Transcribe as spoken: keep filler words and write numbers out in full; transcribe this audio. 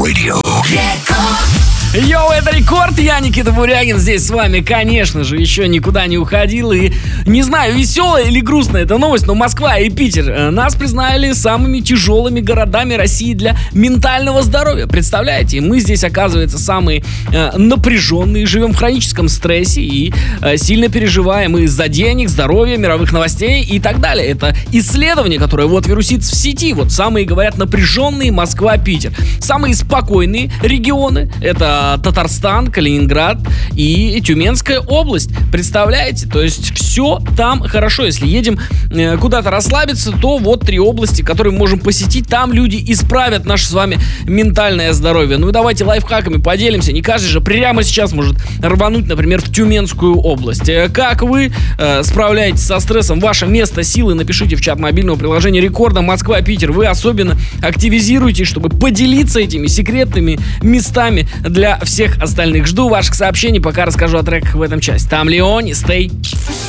Radio. Йоу, это Рекорд, я Никита Бурягин здесь с вами, конечно же, еще никуда не уходил. И не знаю, веселая или грустная эта новость, но Москва и Питер э, нас признали самыми тяжелыми городами России для ментального здоровья. Представляете, мы здесь, оказывается, самые э, напряженные, живем в хроническом стрессе и э, сильно переживаем из-за денег, здоровья, мировых новостей и так далее. Это исследование, которое вот вирусится в сети. Вот самые, говорят, напряженные Москва, Питер. Самые спокойные регионы — это Татарстан, Калининград и Тюменская область. Представляете? То есть все там хорошо. Если едем э, куда-то расслабиться, то вот три области, которые мы можем посетить. Там люди исправят наше с вами ментальное здоровье. Ну и давайте лайфхаками поделимся. Не каждый же прямо сейчас может рвануть, например, в Тюменскую область. Э, как вы э, справляетесь со стрессом? Ваше место силы напишите в чат мобильного приложения Рекорда. Москва, Питер. Вы особенно активизируйтесь, чтобы поделиться этими секретными местами для всех остальных. Жду ваших сообщений, пока расскажу о треках в этом части. Там Леони, Stay.